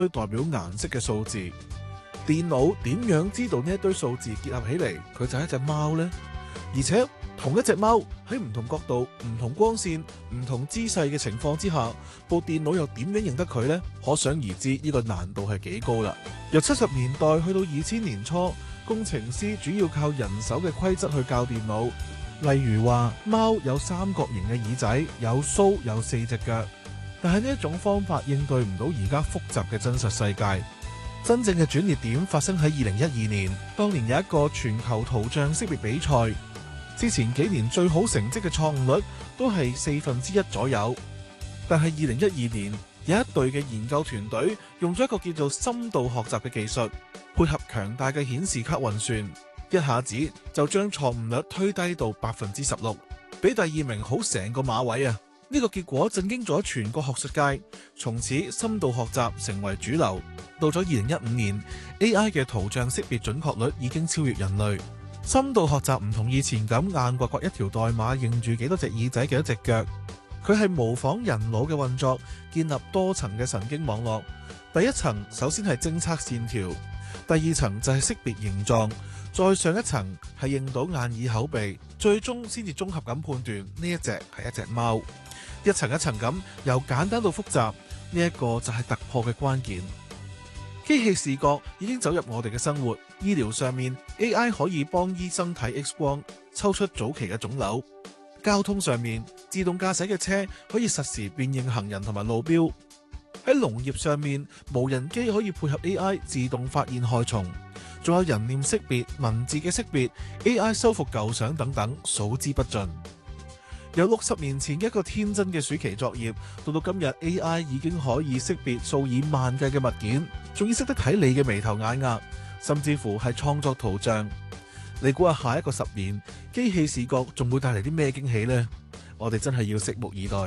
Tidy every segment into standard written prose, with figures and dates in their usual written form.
堆代表顏色嘅數字。電腦點樣知道呢一堆數字結合起嚟佢就係一隻貓呢？而且同一隻貓喺唔同角度、唔同光線、唔同姿勢嘅情況之下，部電腦又點樣認得佢呢？可想而知呢個難度係幾高啦。由70年代去到2000年初，工程師主要靠人手嘅規則去教電腦，例如話貓有三角形嘅耳仔，有鬚，有4隻腳。但係呢一種方法應對唔到而家複雜嘅真實世界。真正嘅轉捩點發生喺2012年，當年有一個全球圖像識別比賽，之前幾年最好成績嘅錯誤率都係1/4左右。但係2012年有一隊嘅研究團隊用咗一個叫做深度學習嘅技術，配合強大嘅顯示卡運算，一下子就將錯誤率推低到16%，比第2名好成個馬位啊！呢個結果震驚咗全個學術界，從此深度學習成為主流。到咗2015年 ，AI 嘅圖像識別準確率已經超越人類。深度學習唔同以前咁硬掘掘一條代碼認住幾多隻耳仔幾多隻腳，佢係模仿人腦嘅運作，建立多層嘅神經網絡。第一層首先係偵測線條，第二層就係識別形狀，再上一層係認到眼耳口鼻，最終先至綜合咁判斷呢一隻係一隻貓。一層一層咁由簡單到複雜，呢一個就係突破嘅關鍵。機器視覺已經走入我哋嘅生活，醫療上面 AI 可以幫醫生睇 X 光，抽出早期嘅腫瘤；交通上面自動駕駛嘅車可以實時辨認行人同埋路標；喺農業上面無人機可以配合 AI 自動發現害蟲，仲有人臉識別、文字嘅識別、AI 修復舊相等等，數之不盡。由60年前一個天真嘅暑期作業，到今日 AI 已經可以識別數以萬計嘅物件，仲要識得睇你嘅眉頭眼額，甚至乎係創作圖像。你估下一個10年，機器視覺仲會帶嚟啲咩驚喜呢？我哋真係要拭目以待。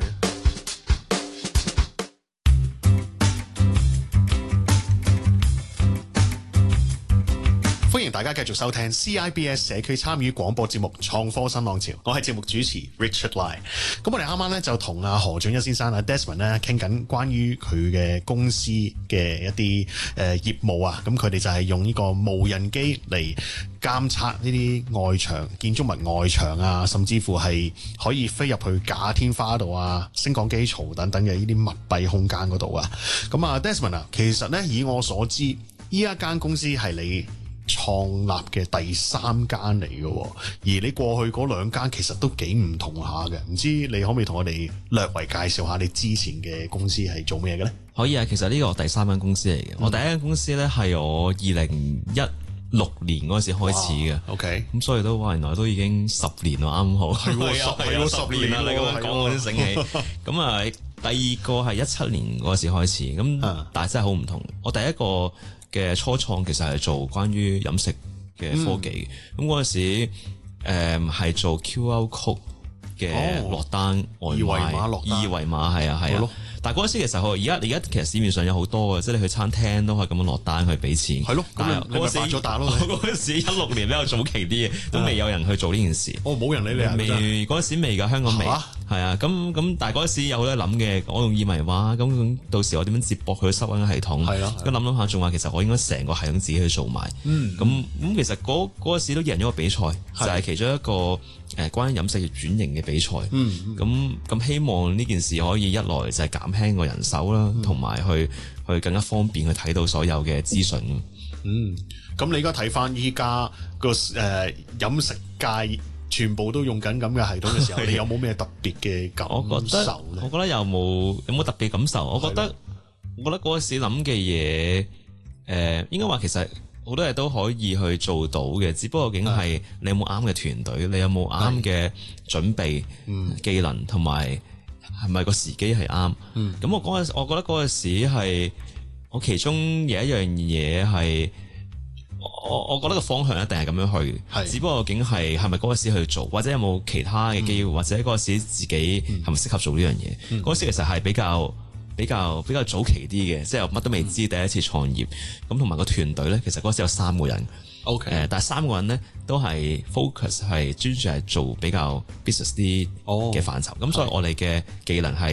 歡迎大家繼續收聽 CIBS 社區參與廣播節目創科新浪潮，我係節目主持 Richard Lai。咁我哋啱啱咧就同阿何俊一先生阿 Desmond 咧傾緊關於佢嘅公司嘅一啲業務啊，咁佢哋就係用呢個無人機嚟監測呢啲外牆建築物外牆啊，甚至乎係可以飛入去假天花度啊、升降機槽等等嘅呢啲密閉空間嗰度啊。咁啊 Desmond 啊，其實咧以我所知，呢一間公司係你創立嘅第3間嚟嘅，而你過去嗰2間其實都幾唔同下嘅，唔知你可唔可以同我哋略為介紹下你之前嘅公司係做咩嘅呢？ 可以啊，其實呢個我第3間公司嚟嘅，我第一間公司呢係我2016年嗰時開始嘅。OK， 咁所以都原來都已經10年啦，啱好係喎10年啦，你咁樣講我先醒起。咁啊，第二個係17年嗰時開始，咁但係真係好唔同。我第一個嘅初創其實係做關於飲食嘅科技，咁嗰陣時係做 QR code 嘅落單外賣，二維碼係啊。但係嗰陣時其實而家其實市面上有好多嘅，即係你去餐廳都可以咁樣落單去俾錢。係咯，但係嗰陣時發咗達咯。嗰陣時16年比較早期啲嘅，都未有人去做呢件事。冇人理你啊！未嗰陣時未㗎，香港未。係啊，咁但係嗰陣時有好多諗嘅，我用二維碼，咁到時我點樣接駁佢收銀系統？係咯，咁諗下，仲話其實我應該成個系統自己去做埋。咁其實嗰陣時都贏咗個比賽，就係其中一個關於飲食業轉型嘅比賽。咁希望呢件事可以一來就係減輕個人手啦，同埋去更加方便去睇到所有嘅資訊。 咁你而家睇翻依家個飲食界全部都用緊咁嘅系統嘅時候，你有冇咩特別嘅感受咧？ 我覺得有冇特別感受？我覺得嗰時諗嘅嘢，應該話其實好多嘢都可以去做到嘅，只不過究竟係你有冇啱嘅團隊，你有冇啱嘅準備技能，同埋係咪個時機係啱？咁我覺得嗰陣時係我其中有一樣嘢係。我覺得個方向一定係咁樣去，只不過究竟係咪嗰陣時去做，或者有冇其他嘅機會，或者嗰陣時自己係咪適合做呢樣嘢？嗰陣時其實係比較早期啲嘅，即係乜都未知，第一次創業。咁同埋個團隊咧，其實嗰陣時有3個人。但係3個人咧都係 focus 係專注係做比較 business 啲嘅範疇。咁所以我哋嘅技能係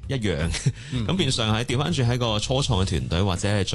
一樣，咁變相係調翻轉喺個初創嘅團隊或者係